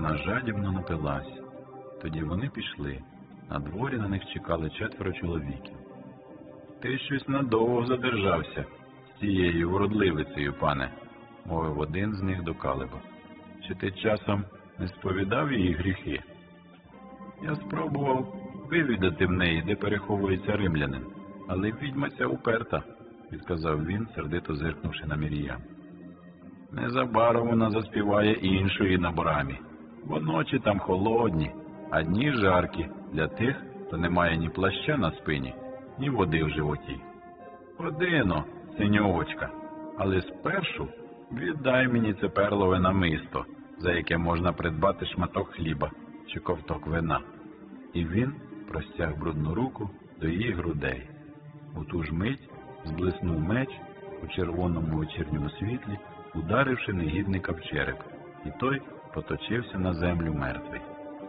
вона жадібно напилась. Тоді вони пішли. На дворі на них чекали 4 чоловіків. «Ти щось надовго задержався з цією вродливицею, пане», – мовив один з них до Калеба. «Чи ти часом не сповідав її гріхи?» «Я спробував вивідати в неї, де переховується римлянин, але відьма ця уперта», – відказав він, сердито зиркнувши на Мір'ям. «Незабаром вона заспіває іншої на брамі, бо ночі там холодні, а дні жаркі для тих, хто не має ні плаща на спині, ні води в животі. Одино, синьоочка, але спершу віддай мені це перлове намисто, за яке можна придбати шматок хліба чи ковток вина». І він простяг брудну руку до її грудей. У ту ж мить зблиснув меч у червоному вечірньому світлі, ударивши негідника в череп, і той поточився на землю мертвий.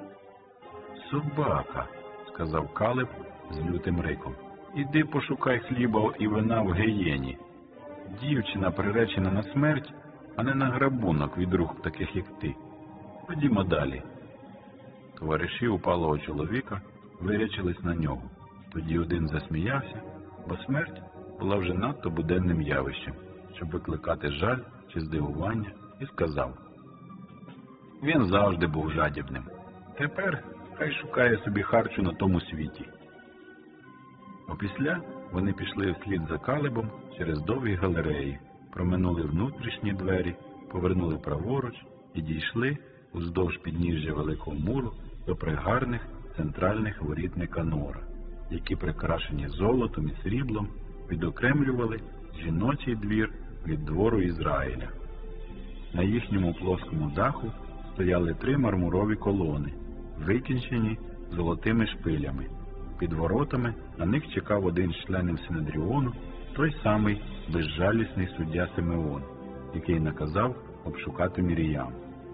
«Собака», – сказав Калеб з лютим риком, – «іди пошукай хліба і вина в гієні. Дівчина приречена на смерть, а не на грабунок від рук таких, як ти. Ходімо далі». Товариші упалого чоловіка вирячились на нього. Тоді один засміявся, бо смерть була вже надто буденним явищем, щоб викликати жаль чи здивування, і сказав: «Він завжди був жадібним. Тепер хай шукає собі харчу на тому світі». Опісля вони пішли вслід за Калебом через довгі галереї, проминули внутрішні двері, повернули праворуч і дійшли уздовж підніжжя Великого муру до пригарних центральних воріт Никанора, які, прикрашені золотом і сріблом, відокремлювали жіночий двір від двору Ізраїля. На їхньому плоскому даху стояли 3 мармурові колони, викінчені золотими шпилями. Під воротами на них чекав один з членів Синедріону, той самий безжалісний суддя Симеон, який наказав обшукати Мір'ям.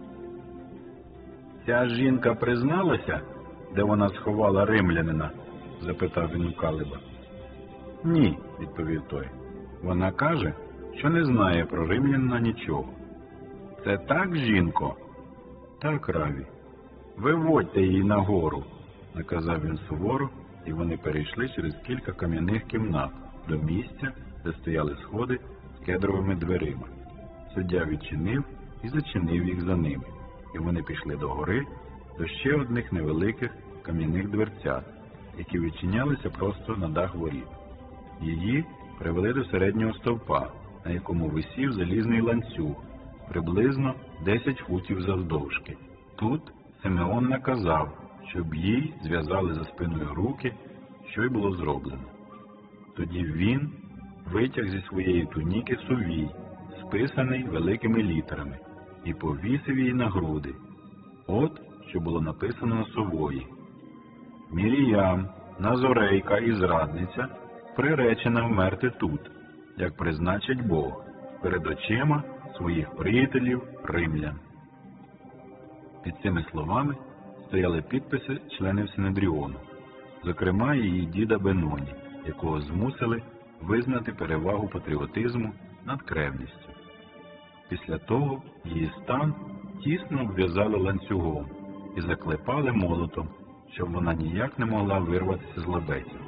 «Ця жінка призналася, де вона сховала римлянина?» – запитав він у Калеба. «Ні», – відповів той. «Вона каже, що не знає про римлянина нічого». «Це так, жінко?» «Так, раві». «Виводьте її нагору», – наказав він суворо, і вони перейшли через кілька кам'яних кімнат до місця, де стояли сходи з кедровими дверима. Суддя відчинив і зачинив їх за ними, і вони пішли до гори, до ще одних невеликих кам'яних дверцят, які відчинялися просто на дах воріт. Її привели до середнього стовпа, на якому висів залізний ланцюг, приблизно 10 футів завдовжки. Тут Симеон наказав, щоб їй зв'язали за спиною руки, що й було зроблено. Тоді він витяг зі своєї туніки сувій, списаний великими літерами, і повісив її на груди. От, що було написано на сувої: «Мір'ям, назорейка і зрадниця, приречена вмерти тут, як призначить Бог, перед очима своїх приятелів римлян». Під цими словами стояли підписи членів Синедріону, зокрема її діда Беноні, якого змусили визнати перевагу патріотизму над кревністю. Після того її стан тісно обв'язали ланцюгом і заклепали молотом, щоб вона ніяк не могла вирватися з лабетів.